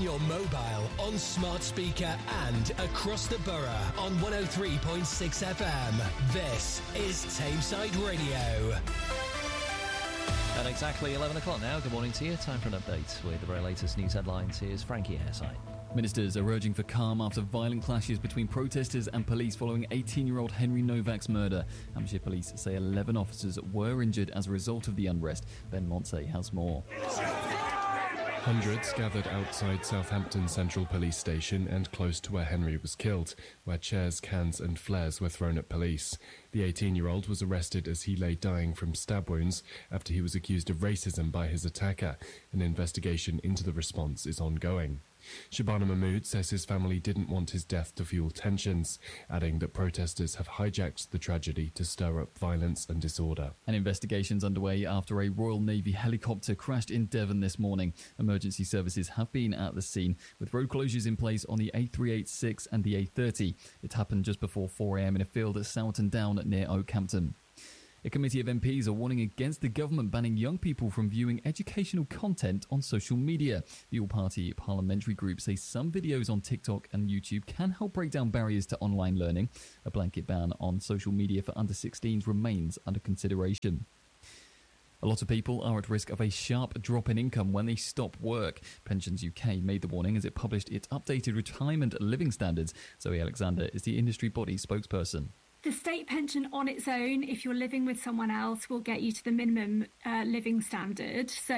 your mobile, on smart speaker and across the borough on 103.6 FM. This is Tameside Radio. At exactly 11 o'clock now, good morning to you. Time for an update with the very latest news headlines. Here's Frankie Hairside. Ministers are urging for calm after violent clashes between protesters and police following 18-year-old Henry Novak's murder. Hampshire police say 11 officers were injured as a result of the unrest. Ben Montse has more. Hundreds gathered outside Southampton Central Police Station and close to where Henry was killed, where chairs, cans and flares were thrown at police. The 18-year-old was arrested as he lay dying from stab wounds after he was accused of racism by his attacker. An investigation into the response is ongoing. Shabana Mahmood says his family didn't want his death to fuel tensions, adding that protesters have hijacked the tragedy to stir up violence and disorder. An investigation's underway after a Royal Navy helicopter crashed in Devon this morning. Emergency services have been at the scene, with road closures in place on the A386 and the A30. It happened just before 4 a.m. in a field at Sowerton Down near Oakhampton. A committee of MPs are warning against the government banning young people from viewing educational content on social media. The all-party parliamentary group says some videos on TikTok and YouTube can help break down barriers to online learning. A blanket ban on social media for under-16s remains under consideration. A lot of people are at risk of a sharp drop in income when they stop work. Pensions UK made the warning as it published its updated retirement living standards. Zoe Alexander is the industry body spokesperson. The state pension on its own, if you're living with someone else, will get you to the minimum living standard. So,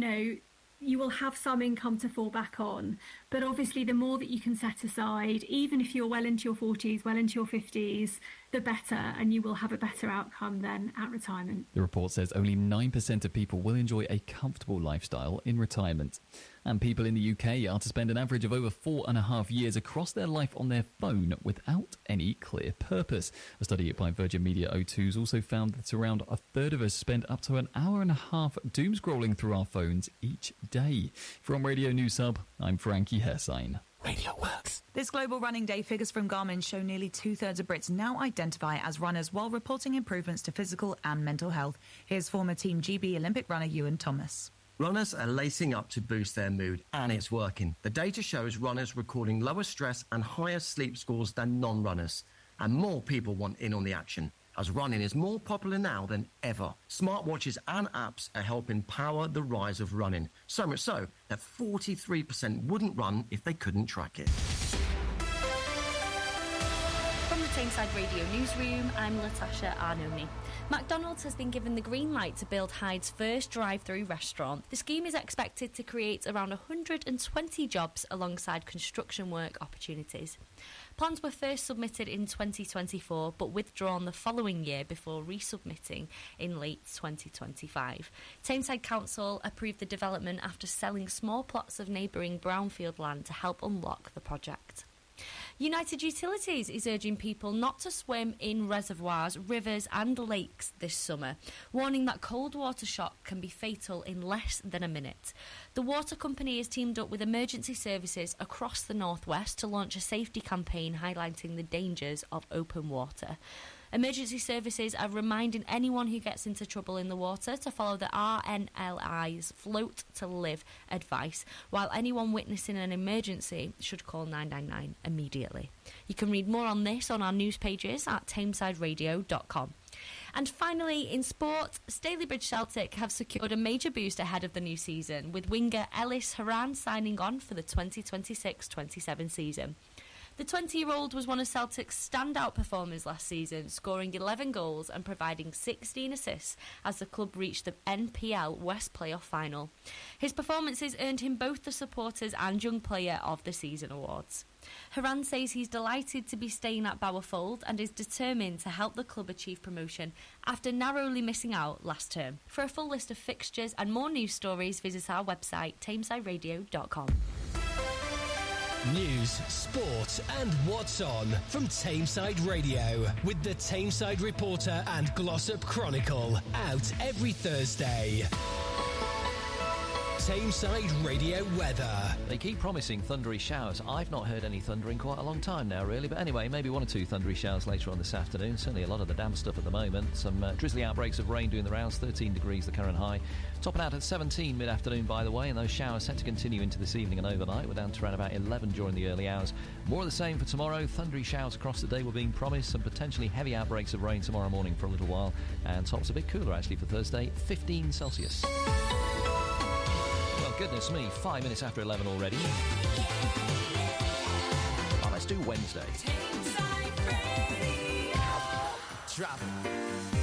you will have some income to fall back on. But obviously, the more that you can set aside, even if you're well into your 40s, well into your 50s, the better, and you will have a better outcome then at retirement. The report says only 9% of people will enjoy a comfortable lifestyle in retirement. And people in the UK are to spend an average of over 4.5 years across their life on their phone without any clear purpose. A study by Virgin Media O2's also found that around a third of us spend up to an hour and a half doom scrolling through our phones each day. From Radio News Hub, I'm Frankie Hairsine. Radio Works. This Global Running Day figures from Garmin show nearly two-thirds of Brits now identify as runners while reporting improvements to physical and mental health. Here's former Team GB Olympic runner Ewan Thomas. Runners are lacing up to boost their mood, and it's working. The data shows runners recording lower stress and higher sleep scores than non-runners. And more people want in on the action, as running is more popular now than ever. Smartwatches and apps are helping power the rise of running. So much so that 43% wouldn't run if they couldn't track it. From the Tameside Radio Newsroom, I'm Latasha Arnoni. McDonald's has been given the green light to build Hyde's first drive-through restaurant. The scheme is expected to create around 120 jobs alongside construction work opportunities. Plans were first submitted in 2024 but withdrawn the following year before resubmitting in late 2025. Tameside Council approved the development after selling small plots of neighbouring brownfield land to help unlock the project. United Utilities is urging people not to swim in reservoirs, rivers and lakes this summer, warning that cold water shock can be fatal in less than a minute. The water company has teamed up with emergency services across the northwest to launch a safety campaign highlighting the dangers of open water. Emergency services are reminding anyone who gets into trouble in the water to follow the RNLI's Float to Live advice, while anyone witnessing an emergency should call 999 immediately. You can read more on this on our news pages at tamesideradio.com. And finally, in sport, Stalybridge Celtic have secured a major boost ahead of the new season, with winger Ellis Horan signing on for the 2026-27 season. The 20-year-old was one of Celtic's standout performers last season, scoring 11 goals and providing 16 assists as the club reached the NPL West Playoff final. His performances earned him both the Supporters and Young Player of the Season awards. Horan says he's delighted to be staying at Bowerfold and is determined to help the club achieve promotion after narrowly missing out last term. For a full list of fixtures and more news stories, visit our website tamesideradio.com. News, sport and what's on from Tameside Radio with the Tameside Reporter and Glossop Chronicle, out every Thursday. Tameside Radio weather. They keep promising thundery showers. I've not heard any thunder in quite a long time now, really. But anyway, maybe 1 or 2 thundery showers later on this afternoon. Certainly a lot of the damp stuff at the moment. Some drizzly outbreaks of rain doing the rounds. 13 degrees the current high. Topping out at 17 mid-afternoon, by the way. And those showers set to continue into this evening and overnight. We're down to around about 11 during the early hours. More of the same for tomorrow. Thundery showers across the day were being promised. Some potentially heavy outbreaks of rain tomorrow morning for a little while. And tops a bit cooler, actually, for Thursday. 15 Celsius. Well, goodness me, 5 minutes after 11 already. Oh, let's do Wednesday. Travel.